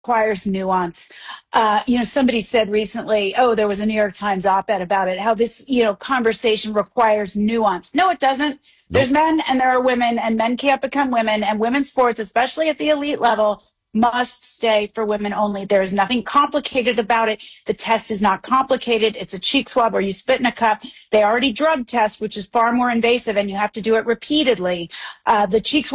requires nuance. Somebody said recently, oh, there was a New York Times op-ed about it, how this, conversation requires nuance. No, it doesn't. There's Nope. men and there are women, and men can't become women, and women's sports, especially at the elite level, must stay for women only. There is nothing complicated about it. The test is not complicated. It's a cheek swab or you spit in a cup. They already drug test, which is far more invasive, and you have to do it repeatedly. The cheek